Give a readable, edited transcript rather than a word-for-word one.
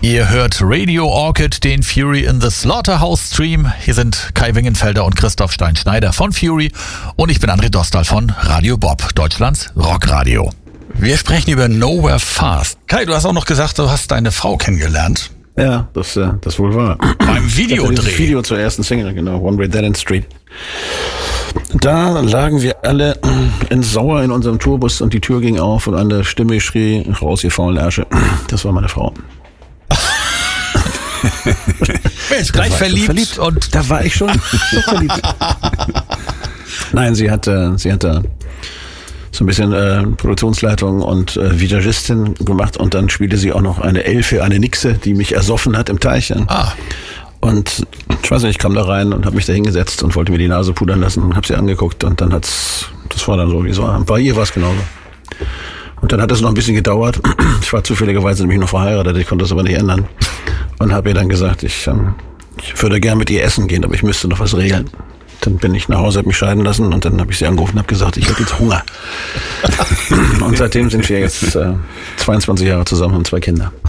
Ihr hört Radio Orchid, den Fury in the Slaughterhouse Stream. Hier sind Kai Wingenfelder und Christoph Stein-Schneider von Fury und ich bin André Dostal von Radio Bob, Deutschlands Rockradio. Wir sprechen über Nowhere Fast. Kai, du hast auch noch gesagt, du hast deine Frau kennengelernt. Ja, das wohl war. Beim Videodreh. Das Video zur ersten Single, genau, One Way Dead End Street. Da lagen wir alle in Sauer in unserem Tourbus und die Tür ging auf und eine Stimme schrie, raus ihr faulen Ärsche. Das war meine Frau. Mensch, gleich verliebt und da war ich schon so verliebt. Nein, sie hatte so ein bisschen Produktionsleitung und Visagistin gemacht und dann spielte sie auch noch eine Elfe, eine Nixe, die mich ersoffen hat im Teich. Und ich weiß nicht, ich kam da rein und habe mich da hingesetzt und wollte mir die Nase pudern lassen und habe sie angeguckt und dann das war dann so, wie es war. Bei ihr war es genauso. Und dann hat es noch ein bisschen gedauert. Ich war zufälligerweise nämlich noch verheiratet, ich konnte das aber nicht ändern. Und habe ihr dann gesagt, ich würde gern mit ihr essen gehen, aber ich müsste noch was regeln. Dann bin ich nach Hause, habe mich scheiden lassen und dann habe ich sie angerufen und habe gesagt, ich habe jetzt Hunger. Und seitdem sind wir jetzt 22 Jahre zusammen, haben 2 Kinder.